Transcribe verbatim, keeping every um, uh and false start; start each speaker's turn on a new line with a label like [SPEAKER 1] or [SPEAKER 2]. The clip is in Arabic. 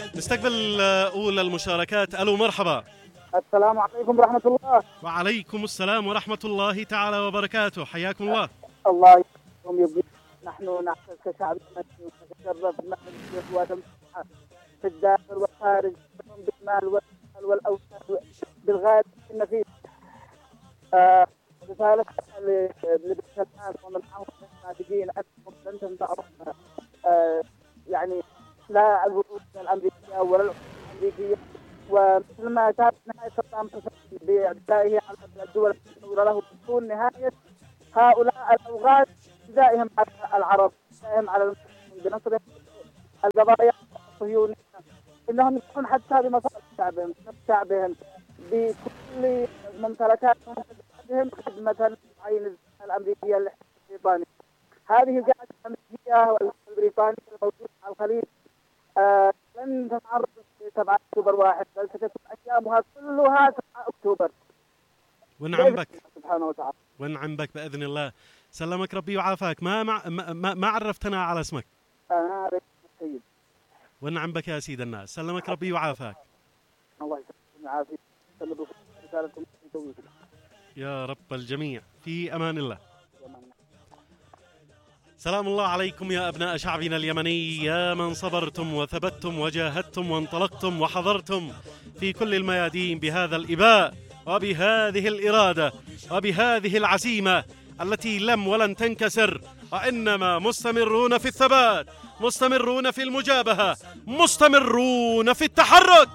[SPEAKER 1] نستقبل أولى المشاركات. ألو مرحبا.
[SPEAKER 2] السلام عليكم ورحمة الله.
[SPEAKER 1] وعليكم السلام ورحمة الله تعالى وبركاته، حياكم الله.
[SPEAKER 2] الله يحفظكم يبقى. نحن نعتز كشعب ونتشرف بمجلس في الداخل والخارج بالمال والأهل والأولاد بالغالب النفيس. رسالة لبيت الناس ومن معهم الناتجين أنكم أنتم تعرفون يعني لا الوعود الأمريكية ولا العقود الأمريكية، ومثل ما كانت نهاية صدام حسين بإعدائه على الدول المجاورة له تكون نهاية هؤلاء الأوغاد إعدائهم على العرب، إعدائهم على المسلمين بنصر القضايا الصهيونية، إنهم يكون حتى بمصالح شعبهم شعبهم بكل ممتلكاتهم خدمة عين الأمريكية البريطانية. هذه القاعدة الأمريكية والبريطانية الموجودة على الخليج آه لن تتعرض في سبعة أكتوبر واحد، بل ستكون أيامها كلها سبعة أكتوبر.
[SPEAKER 1] ونعم بك
[SPEAKER 2] سبحانه وتعالى.
[SPEAKER 1] ونعم بك بإذن الله. سلمك ربي وعافاك. ما مع ما, ما عرفتنا على اسمك.
[SPEAKER 2] أنا رئيس السيد.
[SPEAKER 1] ونعم بك يا سيد الناس. سلمك ربي وعافاك.
[SPEAKER 2] الله يسلمك ويعافيك. سلموا رسالتكم
[SPEAKER 1] يا رب الجميع. في أمان الله. سلام الله عليكم يا أبناء شعبنا اليمني، يا من صبرتم وثبتتم وجاهدتم وانطلقتم وحضرتم في كل الميادين بهذا الإباء وبهذه الإرادة وبهذه العزيمة التي لم ولن تنكسر، وإنما مستمرون في الثبات، مستمرون في المجابهة، مستمرون في التحرك.